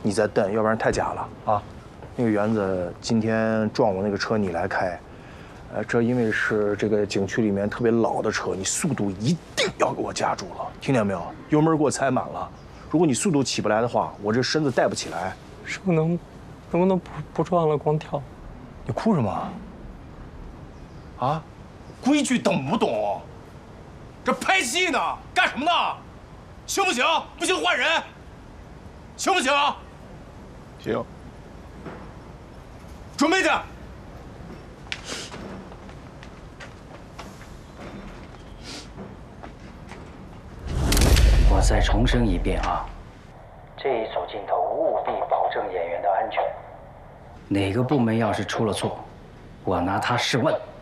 你再蹬，要不然太假了啊。那个园子今天撞我那个车你来开，这因为是这个景区里面特别老的车，你速度一定要给我加住了，听见没有？油门给我踩满了。如果你速度起不来的话，我这身子带不起来。 师傅能不能不撞了，光跳？ 你哭什么？啊，规矩懂不懂？这拍戏呢，干什么呢？行不行？不行换人，行不行？ 行。 准备去。 我再重申一遍啊，这一组镜头务必保证演员的安全。哪个部门要是出了错，我拿他试问。